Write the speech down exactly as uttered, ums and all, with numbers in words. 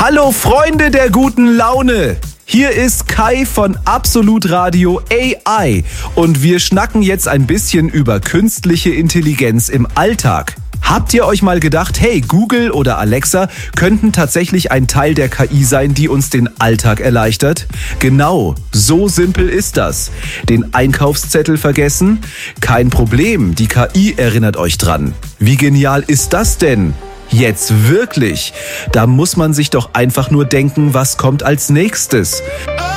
Hallo Freunde der guten Laune! Hier ist Kai von Absolut Radio A I und wir schnacken jetzt ein bisschen über künstliche Intelligenz im Alltag. Habt ihr euch mal gedacht, hey, Google oder Alexa könnten tatsächlich ein Teil der K I sein, die uns den Alltag erleichtert? Genau, so simpel ist das. Den Einkaufszettel vergessen? Kein Problem, die K I erinnert euch dran. Wie genial ist das denn? Jetzt wirklich? Da muss man sich doch einfach nur denken, was kommt als nächstes.